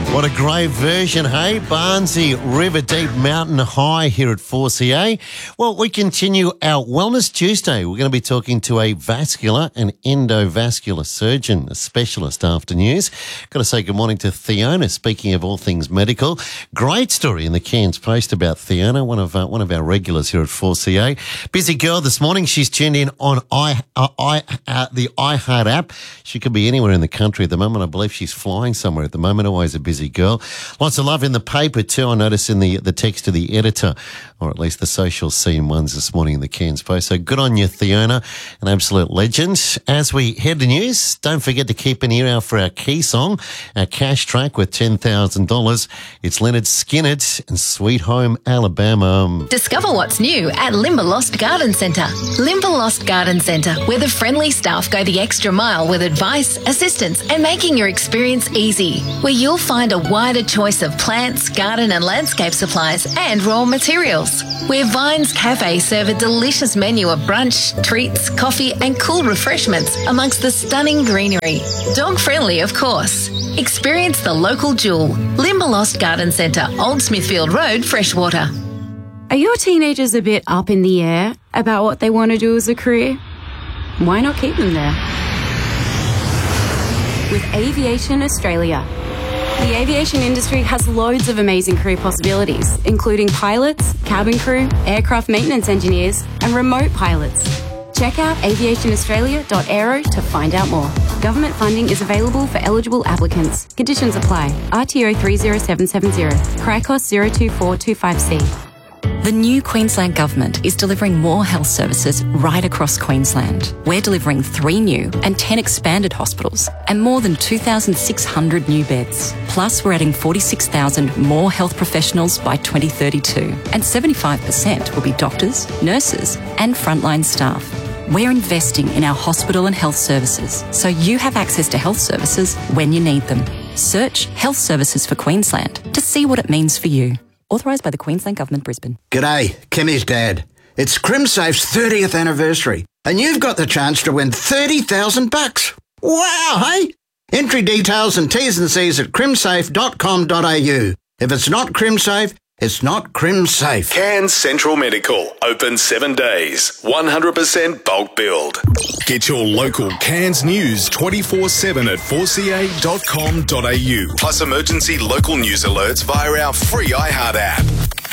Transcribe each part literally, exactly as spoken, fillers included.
What a great version, hey? Barnsley River Deep Mountain High here at four C A. Well, we continue our Wellness Tuesday. We're going to be talking to a vascular and endovascular surgeon, a specialist after news. Got to say good morning to Theona, speaking of all things medical. Great story in the Cairns Post about Theona, one of uh, one of our regulars here at four C A. Busy girl this morning. She's tuned in on I, uh, I, uh, the iHeart app. She could be anywhere in the country at the moment. I believe she's flying somewhere at the moment. Always a busy girl. Lots of love in the paper too. I noticed in the the text to the editor, or at least the social scene ones this morning in the Cairns Post. So good on you, Theona, an absolute legend. As we head to news, don't forget to keep an ear out for our key song, our cash track with ten thousand dollars. It's Leonard Skinner and Sweet Home Alabama. Discover what's new at Limberlost Garden Centre. Limberlost Garden Centre, where the friendly staff go the extra mile with advice, assistance and making your experience easy. Where you'll find a wider choice of plants, garden and landscape supplies and raw materials. Where Vines Cafe serve a delicious menu of brunch, treats, coffee and cool refreshments amongst the stunning greenery. Dog friendly, of course. Experience the local jewel. Limberlost Garden Centre, Old Smithfield Road, Freshwater. Are your teenagers a bit up in the air about what they want to do as a career? Why not keep them there? With Aviation Australia. The aviation industry has loads of amazing career possibilities, including pilots, cabin crew, aircraft maintenance engineers, and remote pilots. Check out aviation australia dot aero to find out more. Government funding is available for eligible applicants. Conditions apply. R T O three zero seven seven zero. Cricos zero two four two five C. The new Queensland Government is delivering more health services right across Queensland. We're delivering three new and ten expanded hospitals and more than two thousand six hundred new beds. Plus, we're adding forty-six thousand more health professionals by twenty thirty-two, and seventy-five percent will be doctors, nurses and frontline staff. We're investing in our hospital and health services so you have access to health services when you need them. Search Health Services for Queensland to see what it means for you. Authorised by the Queensland Government, Brisbane. G'day, Kimmy's dad. It's CrimSafe's thirtieth anniversary, and you've got the chance to win thirty thousand bucks. Wow, hey? Entry details and T's and C's at crimsafe dot com dot a u. If it's not CrimSafe, it's not CrimSafe. Cairns Central Medical, open seven days, one hundred percent bulk build. Get your local Cairns news twenty-four seven at four c a dot com dot a u. Plus emergency local news alerts via our free iHeart app.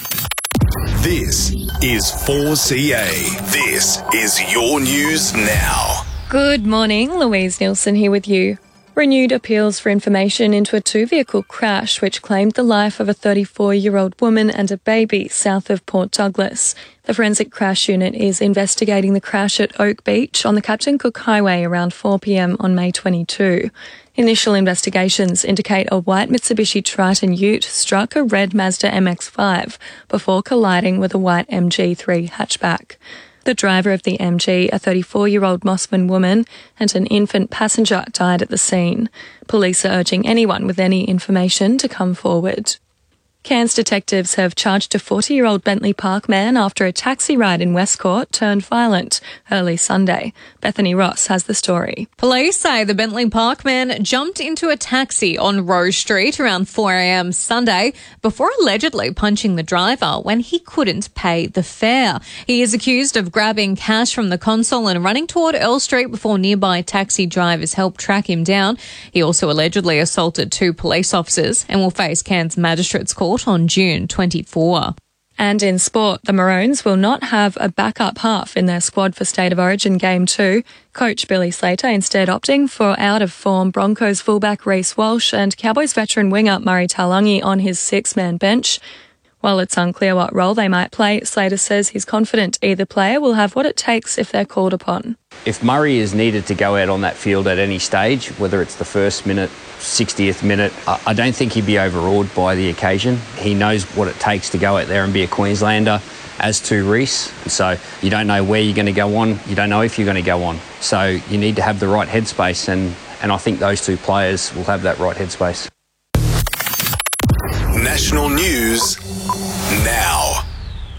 This is four C A. This is your news now. Good morning, Louise Nielsen here with you. Renewed appeals for information into a two-vehicle crash which claimed the life of a thirty-four-year-old woman and a baby south of Port Douglas. The Forensic Crash Unit is investigating the crash at Oak Beach on the Captain Cook Highway around four p m on May twenty-second. Initial investigations indicate a white Mitsubishi Triton Ute struck a red Mazda M X five before colliding with a white M G three hatchback. The driver of the M G, a thirty-four-year-old Mossman woman, and an infant passenger died at the scene. Police are urging anyone with any information to come forward. Cairns detectives have charged a forty-year-old Bentley Park man after a taxi ride in Westcourt turned violent early Sunday. Bethany Ross has the story. Police say the Bentley Park man jumped into a taxi on Rose Street around four a m Sunday before allegedly punching the driver when he couldn't pay the fare. He is accused of grabbing cash from the console and running toward Earl Street before nearby taxi drivers helped track him down. He also allegedly assaulted two police officers and will face Cairns Magistrates Court on June twenty-fourth. And in sport, the Maroons will not have a backup half in their squad for State of Origin Game two. Coach Billy Slater instead opting for out-of-form Broncos fullback Reece Walsh and Cowboys veteran winger Murray Taulagi on his six-man bench. While it's unclear what role they might play, Slater says he's confident either player will have what it takes if they're called upon. If Murray is needed to go out on that field at any stage, whether it's the first minute, sixtieth minute, I don't think he'd be overawed by the occasion. He knows what it takes to go out there and be a Queenslander, as to Reece. So you don't know where you're going to go on, you don't know if you're going to go on. So you need to have the right headspace, and, and I think those two players will have that right headspace. National news now.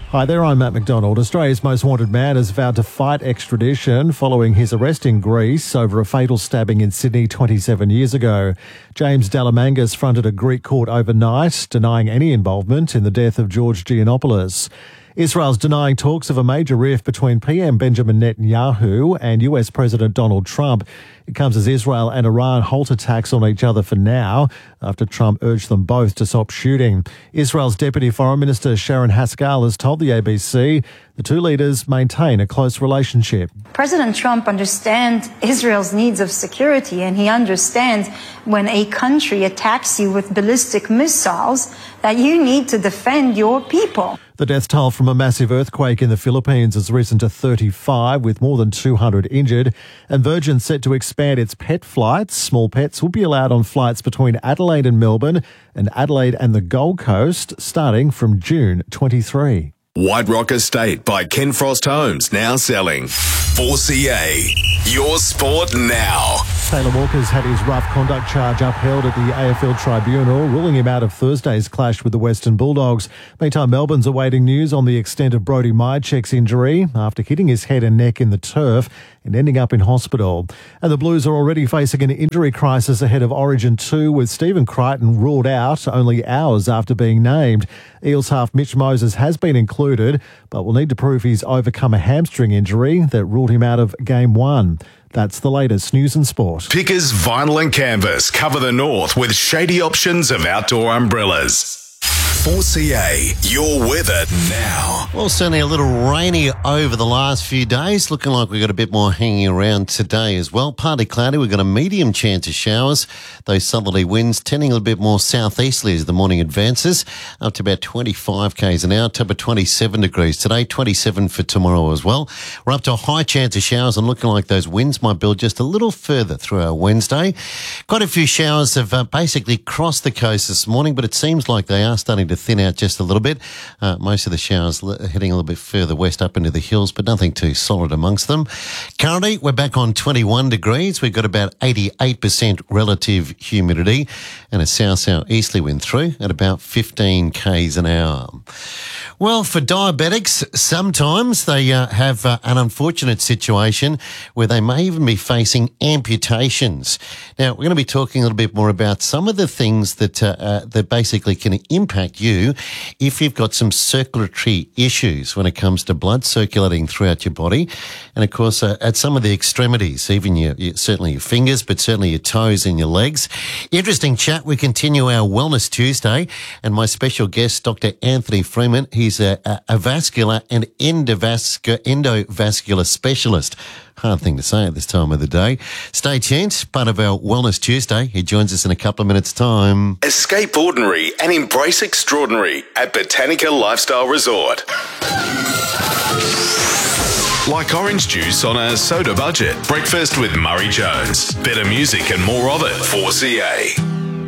Hi there, I'm Matt McDonald. Australia's most wanted man has vowed to fight extradition following his arrest in Greece over a fatal stabbing in Sydney twenty-seven years ago. James Dalamangas fronted a Greek court overnight, denying any involvement in the death of George Giannopoulos. Israel's denying talks of a major rift between P M Benjamin Netanyahu and U S President Donald Trump. It comes as Israel and Iran halt attacks on each other for now, after Trump urged them both to stop shooting. Israel's Deputy Foreign Minister Sharon Haskell has told the A B C the two leaders maintain a close relationship. President Trump understands Israel's needs of security, and he understands when a country attacks you with ballistic missiles that you need to defend your people. The death toll from a massive earthquake in the Philippines has risen to thirty-five, with more than two hundred injured. And Virgin set to expand its pet flights. Small pets will be allowed on flights between Adelaide and Melbourne and Adelaide and the Gold Coast starting from June twenty-third. White Rock Estate by Ken Frost Homes, now selling. four C A, your sport now. Taylor Walker's had his rough conduct charge upheld at the A F L Tribunal, ruling him out of Thursday's clash with the Western Bulldogs. Meantime, Melbourne's awaiting news on the extent of Brody Myercheck's injury after hitting his head and neck in the turf and ending up in hospital. And the Blues are already facing an injury crisis ahead of Origin two, with Stephen Crichton ruled out only hours after being named. Eels half Mitch Moses has been included, but will need to prove he's overcome a hamstring injury that ruled him out of game one. That's the latest news and sport. Pickers Vinyl and Canvas cover the north with shady options of outdoor umbrellas. four C A, your weather now. Well, certainly a little rainy over the last few days. Looking like we've got a bit more hanging around today as well. Partly cloudy. We've got a medium chance of showers. Those southerly winds tending a little bit more southeasterly as the morning advances, up to about twenty-five k's an hour, top of twenty-seven degrees today, twenty-seven for tomorrow as well. We're up to a high chance of showers and looking like those winds might build just a little further through our Wednesday. Quite a few showers have uh, basically crossed the coast this morning, but it seems like they are starting to thin out just a little bit. Uh, most of the showers heading a little bit further west up into the hills, but nothing too solid amongst them. Currently, we're back on twenty-one degrees. We've got about eighty-eight percent relative humidity and a south-southeasterly wind through at about fifteen k's an hour. Well, for diabetics, sometimes they uh, have uh, an unfortunate situation where they may even be facing amputations. Now, we're going to be talking a little bit more about some of the things that uh, uh, that basically can impact you if you've got some circulatory issues when it comes to blood circulating throughout your body. And, of course, uh, at some of the extremities, even your, your, certainly your fingers, but certainly your toes and your legs. Interesting chat. We continue our Wellness Tuesday, and my special guest, Doctor Anthony Freeman. He's a, a, a vascular and endovascular, endovascular specialist. Hard thing to say at this time of the day. Stay tuned. Part of our Wellness Tuesday. He joins us in a couple of minutes' time. Escape ordinary and embrace extraordinary at Botanica Lifestyle Resort. Like orange juice on a soda budget. Breakfast with Murray Jones. Better music and more of it. four C A.